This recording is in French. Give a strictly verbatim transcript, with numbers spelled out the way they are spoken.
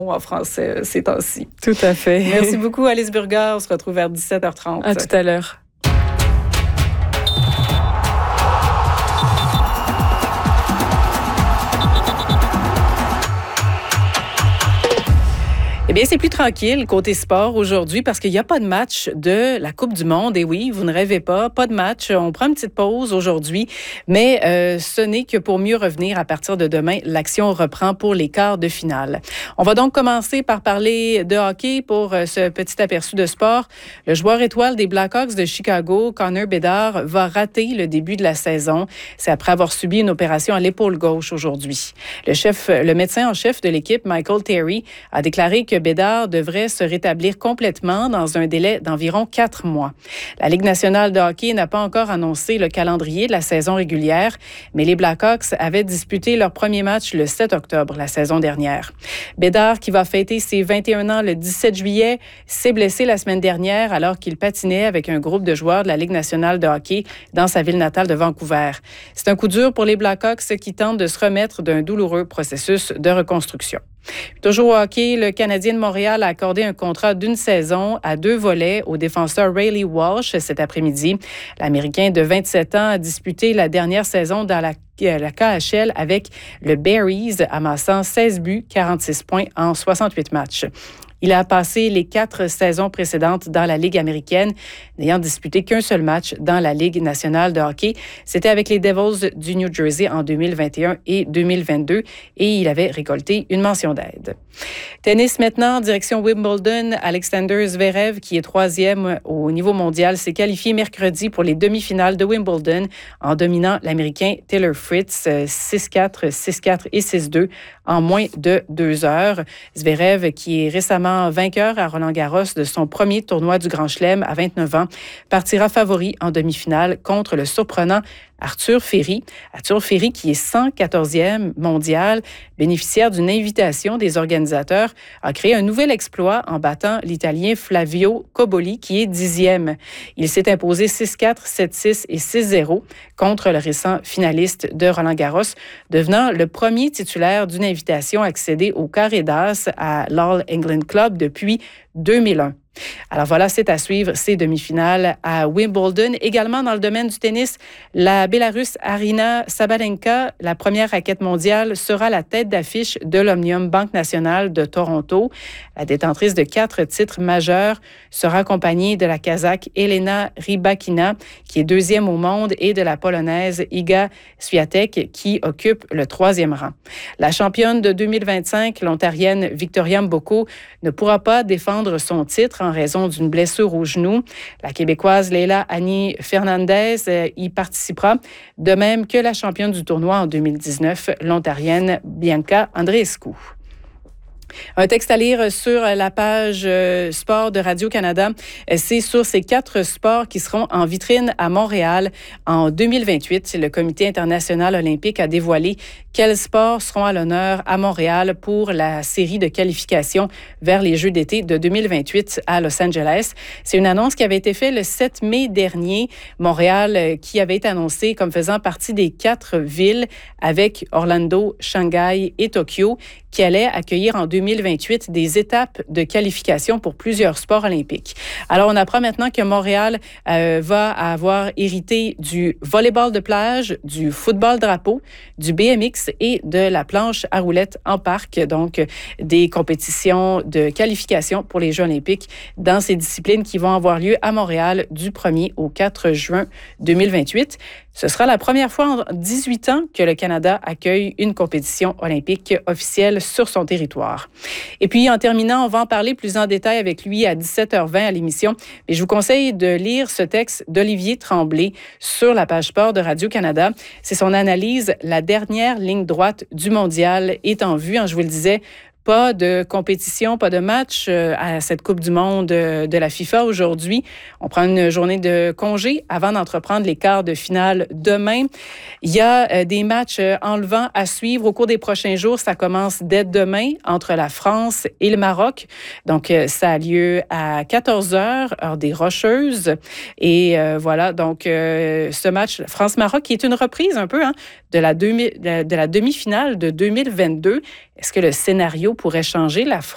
en français ces temps-ci. Tout à fait. Merci beaucoup, Alice Burger. On se retrouve vers dix-sept heures trente. À tout à l'heure. Eh bien, c'est plus tranquille côté sport aujourd'hui parce qu'il n'y a pas de match de la Coupe du Monde. Et oui, vous ne rêvez pas, pas de match. On prend une petite pause aujourd'hui, mais euh, ce n'est que pour mieux revenir à partir de demain. L'action reprend pour les quarts de finale. On va donc commencer par parler de hockey pour euh, ce petit aperçu de sport. Le joueur étoile des Blackhawks de Chicago, Connor Bedard, va rater le début de la saison. C'est après avoir subi une opération à l'épaule gauche aujourd'hui. Le chef, le médecin en chef de l'équipe, Michael Terry, a déclaré que Bedard devrait se rétablir complètement dans un délai d'environ quatre mois. La Ligue nationale de hockey n'a pas encore annoncé le calendrier de la saison régulière, mais les Blackhawks avaient disputé leur premier match le sept octobre la saison dernière. Bedard, qui va fêter ses vingt et un ans le dix-sept juillet, s'est blessé la semaine dernière alors qu'il patinait avec un groupe de joueurs de la Ligue nationale de hockey dans sa ville natale de Vancouver. C'est un coup dur pour les Blackhawks qui tentent de se remettre d'un douloureux processus de reconstruction. Toujours au hockey, le Canadien de Montréal a accordé un contrat d'une saison à deux volets au défenseur Rayleigh Walsh cet après-midi. L'Américain de vingt-sept ans a disputé la dernière saison dans la la K H L avec le Berries, amassant seize buts, quarante-six points en soixante-huit matchs. Il a passé les quatre saisons précédentes dans la Ligue américaine, n'ayant disputé qu'un seul match dans la Ligue nationale de hockey. C'était avec les Devils du New Jersey en deux mille vingt et un et deux mille vingt-deux et il avait récolté une mention d'aide. Tennis maintenant, direction Wimbledon. Alexander Zverev, qui est troisième au niveau mondial, s'est qualifié mercredi pour les demi-finales de Wimbledon en dominant l'Américain Taylor Fritz six quatre, six quatre et six deux en moins de deux heures. Zverev, qui est récemment vainqueur à Roland-Garros de son premier tournoi du Grand Chelem à vingt-neuf ans, partira favori en demi-finale contre le surprenant Arthur Ferry. Arthur Ferry, qui est cent quatorzième mondial, bénéficiaire d'une invitation des organisateurs, a créé un nouvel exploit en battant l'Italien Flavio Cobolli, qui est dixième. Il s'est imposé six quatre, sept six et six zéro contre le récent finaliste de Roland-Garros, devenant le premier titulaire d'une invitation à accéder au carré d'as à l'All England Club depuis deux mille un. Alors voilà, c'est à suivre ces demi-finales à Wimbledon. Également dans le domaine du tennis, la Bélarusse Arina Sabalenka, la première raquette mondiale, sera la tête d'affiche de l'Omnium Banque Nationale de Toronto. La détentrice de quatre titres majeurs sera accompagnée de la Kazakh Elena Rybakina, qui est deuxième au monde, et de la Polonaise Iga Swiatek, qui occupe le troisième rang. La championne de deux mille vingt-cinq, l'Ontarienne Victoria Mboko, ne pourra pas défendre son titre en raison d'une blessure au genou. La Québécoise Leila Annie Fernandez y participera, de même que la championne du tournoi en deux mille dix-neuf, l'Ontarienne Bianca Andreescu. Un texte à lire sur la page euh, sport de Radio-Canada. C'est sur ces quatre sports qui seront en vitrine à Montréal en deux mille vingt-huit. Le Comité international olympique a dévoilé quels sports seront à l'honneur à Montréal pour la série de qualification vers les Jeux d'été de deux mille vingt-huit à Los Angeles. C'est une annonce qui avait été faite le sept mai dernier. Montréal euh, qui avait été annoncé comme faisant partie des quatre villes avec Orlando, Shanghai et Tokyo qui allaient accueillir en deux mille vingt-huit des étapes de qualification pour plusieurs sports olympiques. Alors, on apprend maintenant que Montréal euh, va avoir hérité du volleyball de plage, du football drapeau, du B M X et de la planche à roulettes en parc, donc des compétitions de qualification pour les Jeux olympiques dans ces disciplines qui vont avoir lieu à Montréal du premier au quatre juin deux mille vingt-huit. Ce sera la première fois en dix-huit ans que le Canada accueille une compétition olympique officielle sur son territoire. Et puis, en terminant, on va en parler plus en détail avec lui à dix-sept heures vingt à l'émission. Mais je vous conseille de lire ce texte d'Olivier Tremblay sur la page sport de Radio-Canada. C'est son analyse « La dernière ligne droite du mondial est en vue ». Je vous le disais, pas de compétition, pas de match à cette Coupe du monde de la FIFA aujourd'hui. On prend une journée de congé avant d'entreprendre les quarts de finale demain. Il y a des matchs enlevants à suivre au cours des prochains jours. Ça commence dès demain entre la France et le Maroc. Donc, ça a lieu à quatorze heures, heure des Rocheuses. Et euh, voilà, donc euh, ce match France-Maroc qui est une reprise un peu hein, de, la demi, de la demi-finale de deux mille vingt-deux. Est-ce que le scénario pourrait changer? La,